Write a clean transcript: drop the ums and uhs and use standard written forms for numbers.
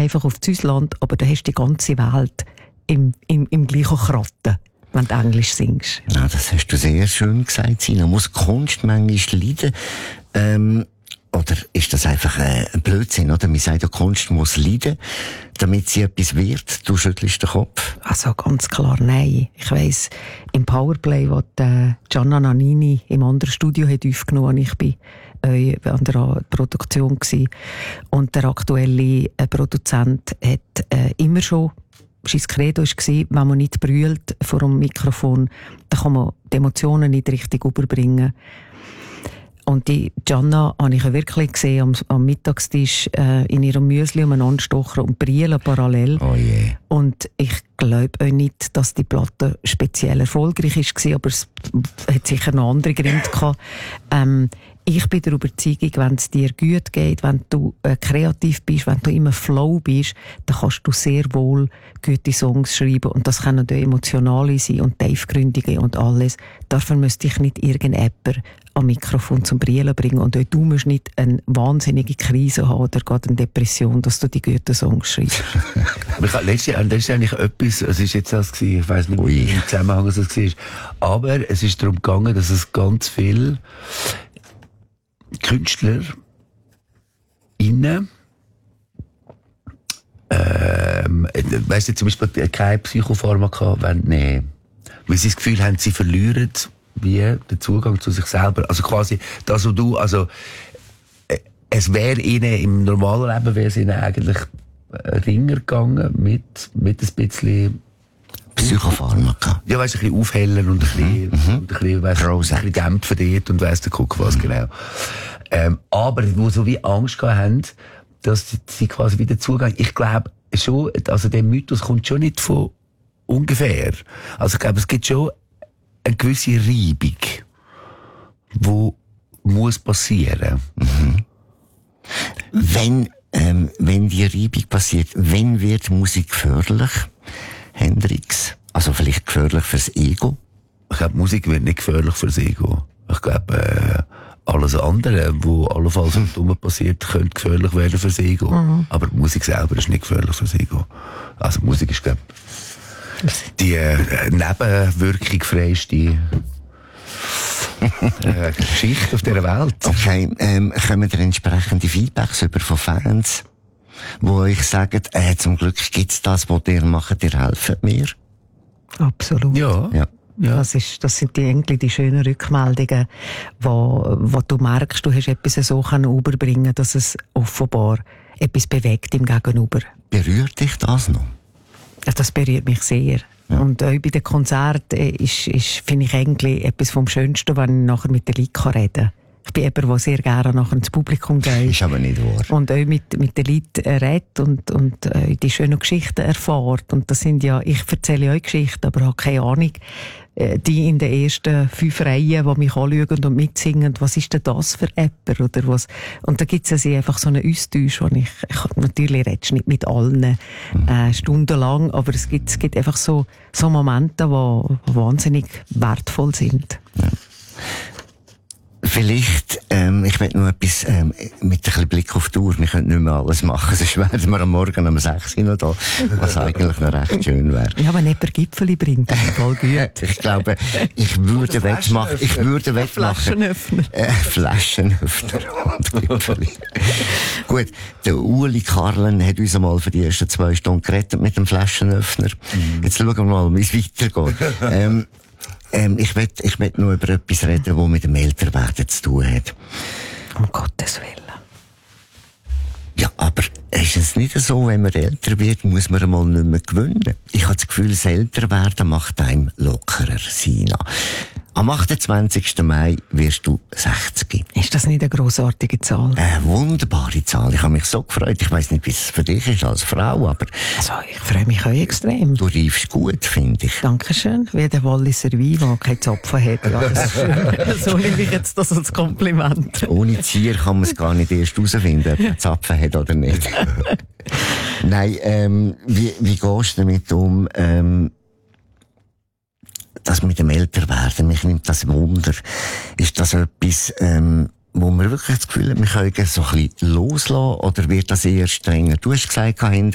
einfach auf Ausland, aber da hast du die ganze Welt im gleichen Kratten, wenn du Englisch singst. Ja, das hast du sehr schön gesagt, Sina. Muss Kunst manchmal leiden? Oder ist das einfach ein Blödsinn, oder? Man sagt ja, Kunst muss leiden, damit sie etwas wird. Du schüttelst den Kopf. Also ganz klar nein. Ich weiss, im Powerplay, wo Gianna Nannini im anderen Studio hat aufgenommen, ich bin an der Produktion gsi, und der aktuelle Produzent hat immer schon sein Credo war, wenn man nicht brüllt vor dem Mikrofon, dann kann man die Emotionen nicht richtig überbringen. Und die Gianna habe ich ja wirklich gesehen am Mittagstisch in ihrem Müsli umeinander stochen und brillen parallel. Oh je. Und ich glaube auch nicht, dass die Platte speziell erfolgreich war, aber es hat sicher noch andere Gründe gehabt. Ich bin der Überzeugung, wenn es dir gut geht, wenn du kreativ bist, wenn du immer Flow bist, dann kannst du sehr wohl gute Songs schreiben. Und das können auch emotionale sein und tiefgründige und alles. Dafür müsste ich nicht irgendjemand am Mikrofon zum Brillen bringen. Und auch du musst nicht eine wahnsinnige Krise haben oder gerade eine Depression, dass du die guten Songs schreibst. Das ist eigentlich etwas, es ist jetzt das gewesen, ich weiss nicht, wie im Zusammenhang es war, aber es ist darum gegangen, dass es ganz viel Künstler weißt du, zum Beispiel keine Psychopharmaka nehmen, weil sie das Gefühl haben, sie verlieren wie den Zugang zu sich selber. Also quasi das, was du, also es wäre ihnen im normalen Leben wäre es ihnen eigentlich ringer gegangen mit ein bisschen Psychopharmaka. Ja, weißt du, ein bisschen aufhellen und ein bisschen dämpfen dort und weiss der Guck was genau. Aber wo so wie Angst gehabt haben, dass sie quasi wieder zugehen. Ich glaube schon, also der Mythos kommt schon nicht von ungefähr. Also ich glaube, es gibt schon eine gewisse Reibung, die muss passieren. Wenn die Reibung passiert, wenn wird Musik gefährlich? Hendrix? Also vielleicht gefährlich fürs Ego? Ich glaube, Musik wird nicht gefährlich fürs Ego. Ich glaube, alles andere, was allenfalls dumm passiert, könnte gefährlich werden fürs Ego. Aber die Musik selber ist nicht gefährlich fürs Ego. Also Musik ist, glaube ich, die nebenwirkung freiste Geschichte auf dieser Welt. Okay, kommen dir entsprechende Feedbacks über von Fans, wo euch sagen, zum Glück gibt's das, was ihr macht, ihr helft mir? Absolut. Ja. Das sind die schönen Rückmeldungen, wo du merkst, du hast etwas so überbringen, dass es offenbar etwas bewegt im Gegenüber. Berührt dich das noch? Das berührt mich sehr. Ja. Und auch bei den Konzerten finde ich eigentlich etwas vom Schönsten, wenn ich nachher mit den Leuten reden kann. Ich bin jemand, der sehr gerne nachher ins Publikum geht. Ist aber nicht wahr. Und auch mit den Leuten redet und die schönen Geschichten erfährt. Und das sind ja, ich erzähle euch Geschichten, aber habe keine Ahnung, die in den ersten 5 Reihen, die mich anschauen und mitsingen, was ist denn das für Apper oder was? Und da gibt es einfach so einen Austausch, wo ich natürlich redest nicht mit allen stundenlang, aber es gibt einfach so Momente, die wahnsinnig wertvoll sind. Ja. Vielleicht, ich will noch etwas, mit ein bisschen Blick auf die Uhr. Wir können nicht mehr alles machen, sonst werden wir am Morgen um 6 Uhr noch da, was eigentlich noch recht schön wäre. Ja, wenn jemand Gipfeli bringt, dann voll gut. Ich glaube, ich würde wettmachen. Flaschenöffner. Flaschenöffner und Gipfeli. Gut, der Uli Karlen hat uns einmal für die ersten 2 Stunden gerettet mit dem Flaschenöffner. Jetzt schauen wir mal, wie es weitergeht. Ich will nur über etwas reden, das mit dem Älterwerden zu tun hat. Um Gottes Willen. Ja, aber ist es nicht so, wenn man älter wird, muss man einmal nicht mehr gewinnen? Ich habe das Gefühl, das Älterwerden macht einem lockerer, Sina. Am 28. Mai wirst du 60. Ist das nicht eine grossartige Zahl? Eine wunderbare Zahl. Ich habe mich so gefreut. Ich weiss nicht, wie es für dich ist als Frau, aber... Also, ich freue mich auch extrem. Du reifst gut, finde ich. Dankeschön. Wie der Walliser Wein, der keine Zapfen hat. Ja, das ist schön. So nehme ich jetzt das als Kompliment. Ohne Zier kann man es gar nicht erst herausfinden, ob er Zapfen hat oder nicht. Nein, wie gehst du damit um... das mit dem Älterwerden, mich nimmt das Wunder. Ist das etwas, wo wir wirklich das Gefühl haben, wir können so ein bisschen loslassen, oder wird das eher strenger? Du hast gesagt,